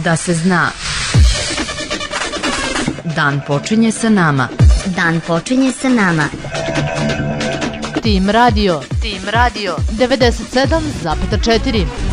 Da se zna. Dan počinje sa nama. Dan počinje sa nama. Tim Radio 97,4